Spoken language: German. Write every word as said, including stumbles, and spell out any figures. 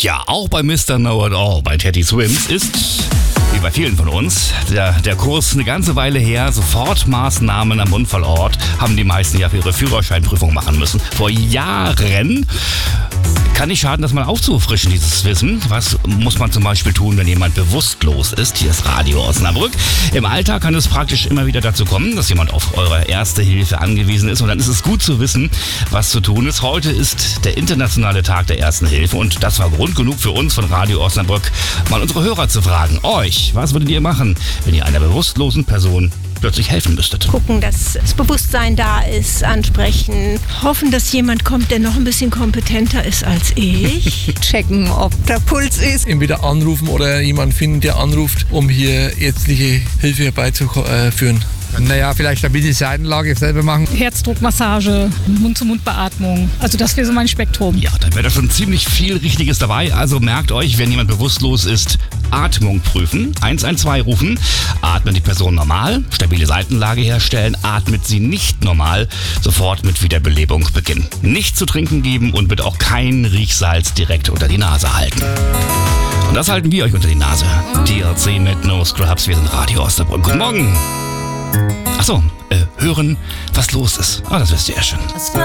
Ja, auch bei Mister Know-It-All, bei Teddy Swims ist, wie bei vielen von uns, der, der Kurs eine ganze Weile her. Sofortmaßnahmen am Unfallort haben die meisten ja für ihre Führerscheinprüfung machen müssen. Vor Jahren. Kann nicht schaden, das mal aufzufrischen, dieses Wissen. Was muss man zum Beispiel tun, wenn jemand bewusstlos ist? Hier ist Radio Osnabrück. Im Alltag kann es praktisch immer wieder dazu kommen, dass jemand auf eure erste Hilfe angewiesen ist. Und dann ist es gut zu wissen, was zu tun ist. Heute ist der internationale Tag der ersten Hilfe. Und das war Grund genug für uns von Radio Osnabrück, mal unsere Hörer zu fragen. Euch, was würdet ihr machen, wenn ihr einer bewusstlosen Person plötzlich helfen müsstet? Gucken, dass das Bewusstsein da ist, ansprechen. Hoffen, dass jemand kommt, der noch ein bisschen kompetenter ist als ich. Checken, ob der Puls ist. Entweder anrufen oder jemanden finden, der anruft, um hier ärztliche Hilfe herbeizuführen. Naja, vielleicht stabile Seitenlage selber machen. Herzdruckmassage, Mund-zu-Mund-Beatmung. Also das wäre so mein Spektrum. Ja, dann wäre da schon ziemlich viel Richtiges dabei. Also merkt euch, wenn jemand bewusstlos ist, Atmung prüfen, eins eins zwei rufen, atmet die Person normal, stabile Seitenlage herstellen, atmet sie nicht normal, sofort mit Wiederbelebung beginnen. Nicht zu trinken geben und bitte auch kein Riechsalz direkt unter die Nase halten. Und das halten wir euch unter die Nase. D L C mit No Scrubs, wir sind Radio Osnabrück. Guten Morgen. Achso, äh, hören, was los ist. Ah, das wisst ihr ja schon.